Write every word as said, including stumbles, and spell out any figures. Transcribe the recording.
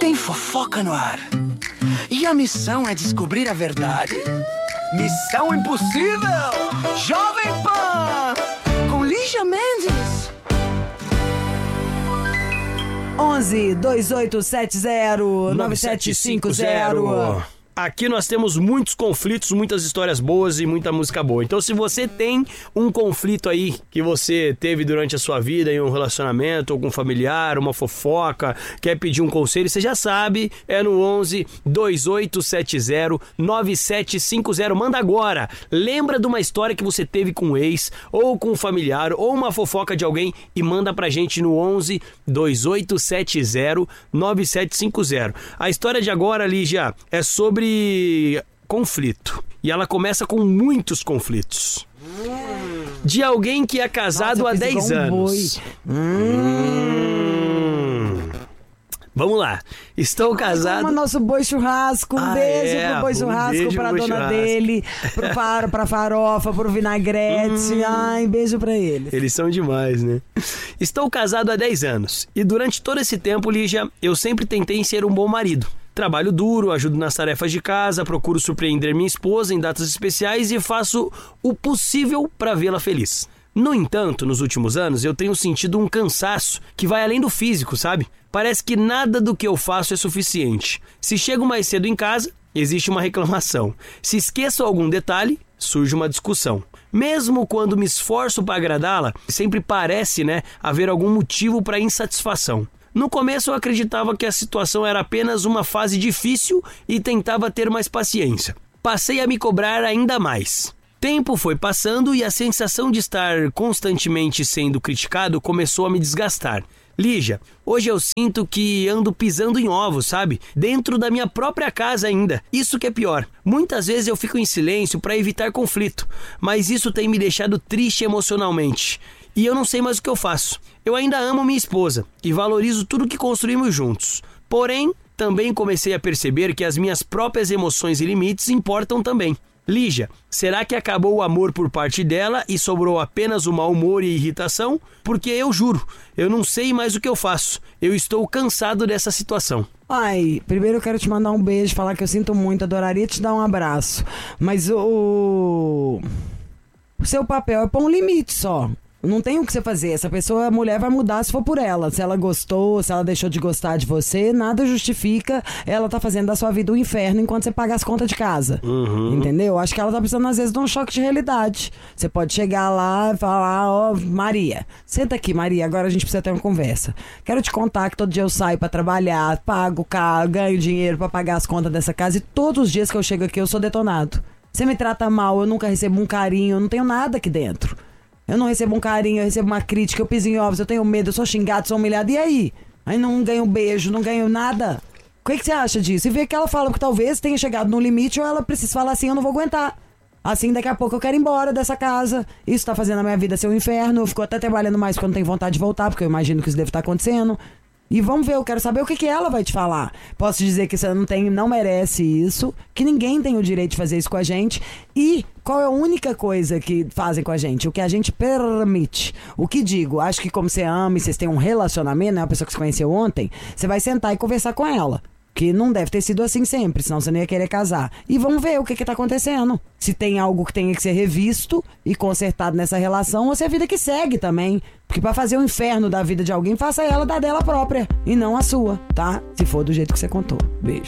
Tem fofoca no ar. E a missão é descobrir a verdade. Missão Impossível! Jovem Pan! Com Lígia Mendes. onze, dois oito sete zero, nove sete cinco zero. Aqui nós temos muitos conflitos, muitas histórias boas e muita música boa. Então, se você tem um conflito aí que você teve durante a sua vida em um relacionamento, algum familiar, uma fofoca, quer pedir um conselho, você já sabe, é no onze, dois oito sete zero, nove sete cinco zero. Manda agora. Lembra de uma história que você teve com um ex, ou com um familiar, ou uma fofoca de alguém e manda pra gente no onze, dois oito sete zero, nove sete cinco zero. A história de agora, Lígia, é sobre conflito. E ela começa com muitos conflitos. De alguém que é casado Nossa, há dez anos. Um hum. Vamos lá. Estou casado... Como nosso boi churrasco. Um ah, beijo é, pro boi um churrasco, pra boi dona churrasco. dele, pro faro, pra farofa, pro vinagrete. Hum. Ai, beijo pra eles. Eles são demais, né? Estou casado há dez anos. E durante todo esse tempo, Lígia, eu sempre tentei ser um bom marido. Trabalho duro, ajudo nas tarefas de casa, procuro surpreender minha esposa em datas especiais e faço o possível para vê-la feliz. No entanto, nos últimos anos, eu tenho sentido um cansaço que vai além do físico, sabe? Parece que nada do que eu faço é suficiente. Se chego mais cedo em casa, existe uma reclamação. Se esqueço algum detalhe, surge uma discussão. Mesmo quando me esforço para agradá-la, sempre parece, né, haver algum motivo para insatisfação. No começo eu acreditava que a situação era apenas uma fase difícil e tentava ter mais paciência. Passei a me cobrar ainda mais. Tempo foi passando e a sensação de estar constantemente sendo criticado começou a me desgastar. Lígia, hoje eu sinto que ando pisando em ovos, sabe? Dentro da minha própria casa ainda. Isso que é pior. Muitas vezes eu fico em silêncio para evitar conflito, mas isso tem me deixado triste emocionalmente. E eu não sei mais o que eu faço. Eu ainda amo minha esposa e valorizo tudo que construímos juntos. Porém, também comecei a perceber que as minhas próprias emoções e limites importam também. Lígia, será que acabou o amor por parte dela e sobrou apenas o mau humor e irritação? Porque eu juro, eu não sei mais o que eu faço. Eu estou cansado dessa situação. Ai, primeiro eu quero te mandar um beijo, falar que eu sinto muito, adoraria te dar um abraço. Mas o... o seu papel é pôr um limite só. Não tem o que você fazer. Essa pessoa, a mulher vai mudar se for por ela. Se ela gostou, se ela deixou de gostar de você, nada justifica ela tá fazendo da sua vida um inferno enquanto você paga as contas de casa. Uhum. Entendeu? Acho que ela tá precisando às vezes de um choque de realidade. Você pode chegar lá e falar, ó, oh, Maria, senta aqui, Maria, agora a gente precisa ter uma conversa. Quero te contar que todo dia eu saio pra trabalhar, pago carro, ganho dinheiro pra pagar as contas dessa casa e todos os dias que eu chego aqui eu sou detonado. Você me trata mal, eu nunca recebo um carinho, eu não tenho nada aqui dentro. Eu não recebo um carinho, eu recebo uma crítica, eu piso em ovos, eu tenho medo, eu sou xingado, sou humilhado. E aí? Aí não ganho um beijo, não ganho nada. O que, que você acha disso? E vê que ela fala que talvez tenha chegado no limite ou ela precisa falar assim, eu não vou aguentar. Assim, daqui a pouco eu quero ir embora dessa casa. Isso tá fazendo a minha vida ser um inferno. Eu fico até trabalhando mais porque eu não tenho vontade de voltar, porque eu imagino que isso deve estar acontecendo. E vamos ver, eu quero saber o que, que ela vai te falar. Posso dizer que você não tem, não merece isso, que ninguém tem o direito de fazer isso com a gente. E qual é a única coisa que fazem com a gente? O que a gente permite. O que digo, acho que como você ama e vocês têm um relacionamento, né, uma pessoa que você conheceu ontem, você vai sentar e conversar com ela. Que não deve ter sido assim sempre, senão você não ia querer casar. E vamos ver o que que tá acontecendo. Se tem algo que tenha que ser revisto e consertado nessa relação, ou se é a vida que segue também. Porque pra fazer o inferno da vida de alguém, faça ela da dela própria e não a sua, tá? Se for do jeito que você contou. Beijo.